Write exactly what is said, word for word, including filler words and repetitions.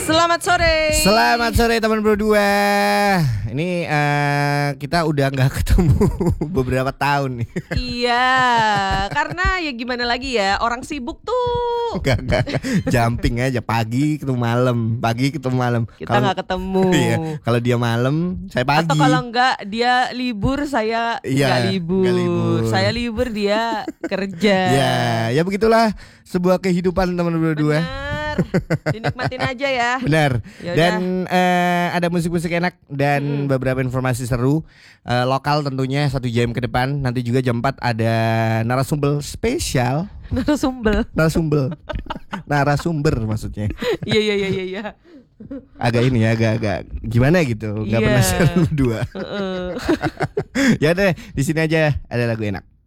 Selamat sore. Selamat sore teman berdua. Ini uh, kita udah nggak ketemu beberapa tahun nih. Iya, karena ya gimana lagi ya, orang sibuk tuh. Gak, gak, gak. Jumping aja, pagi ketemu malam, pagi ketemu malam. Kita nggak ketemu. Iya, kalau dia malam, saya pagi. Atau kalau enggak dia libur, saya iya, nggak libur. Gak libur. Saya libur, dia kerja. Ya, ya begitulah sebuah kehidupan teman berdua. Benar. Dinikmatin aja ya. Benar. Yaudah. Dan uh, ada musik-musik enak dan hmm. beberapa informasi seru uh, lokal tentunya satu jam ke depan. Nanti juga jam empat ada narasumber spesial. Narasumber. Narasumber. Narasumber maksudnya. Iya iya iya iya. Agak ini ya, agak-agak gimana gitu. Gak yeah. pernah share berdua. Ya deh, di sini aja ada lagu enak.